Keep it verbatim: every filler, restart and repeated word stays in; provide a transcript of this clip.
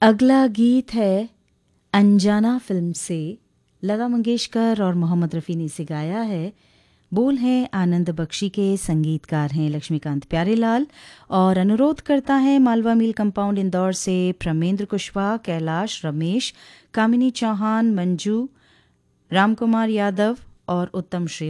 अगला गीत है अनजाना फिल्म से। लता मंगेशकर और मोहम्मद रफ़ी ने इसे गाया है। बोल हैं आनंद बख्शी के, संगीतकार हैं लक्ष्मीकांत प्यारेलाल और अनुरोध करता है मालवा मिल कंपाउंड इंदौर से प्रमेंद्र कुशवाहा, कैलाश, रमेश, कामिनी चौहान, मंजू, रामकुमार यादव और उत्तम श्री